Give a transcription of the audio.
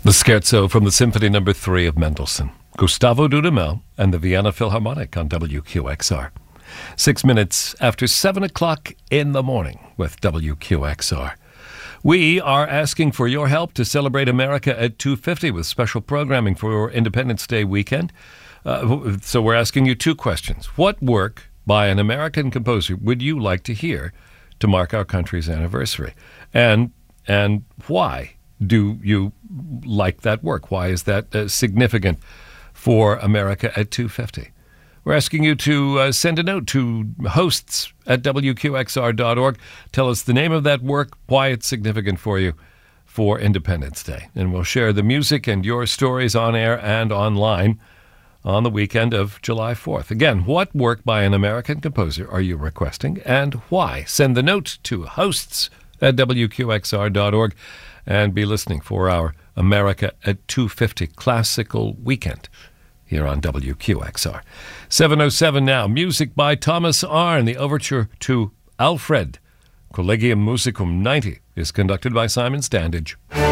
The Scherzo from the Symphony No. 3 of Mendelssohn, Gustavo Dudamel and the Vienna Philharmonic on WQXR. 6 minutes after 7 o'clock in the morning with WQXR. We are asking for your help to celebrate America at 250 with special programming for Independence Day weekend. So we're asking you two questions. What work by an American composer would you like to hear to mark our country's anniversary? And why do you like that work? Why is that significant for America at 250? We're asking you to send a note to hosts at WQXR.org. Tell us the name of that work, why it's significant for you for Independence Day. And we'll share the music and your stories on air and online on the weekend of July 4th. Again, what work by an American composer are you requesting and why? Send the note to hosts at WQXR.org and be listening for our America at 250 Classical Weekend here on WQXR. 7:07 now. Music by Thomas Arne. The overture to Alfred, Collegium Musicum 90, is conducted by Simon Standage.